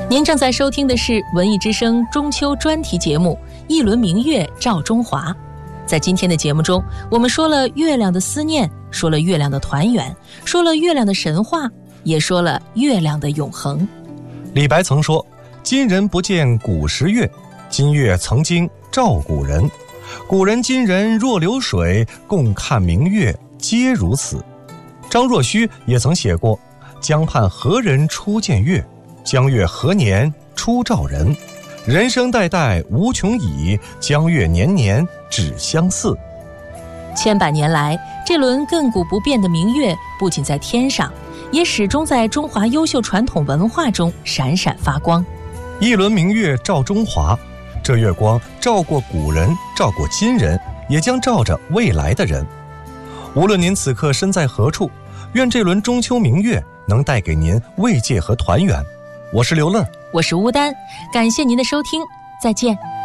您正在收听的是文艺之声中秋专题节目《一轮明月照中华》。在今天的节目中，我们说了月亮的思念，说了月亮的团圆，说了月亮的神话，也说了月亮的永恒。 李白曾说：今人不见古时月，今月曾经照古人。古人今人若流水，共看明月皆如此。张若虚也曾写过：江畔何人初见月，江月何年初照人。人生代代无穷已，江月年年只相似。 千百年来，这轮亘古不变的明月不仅在天上，也始终在中华优秀传统文化中闪闪发光。 一轮明月照中华，这月光照过古人，照过今人，也将照着未来的人。无论您此刻身在何处，愿这轮中秋明月能带给您慰藉和团圆。我是刘乐， 我是乌丹，感谢您的收听，再见。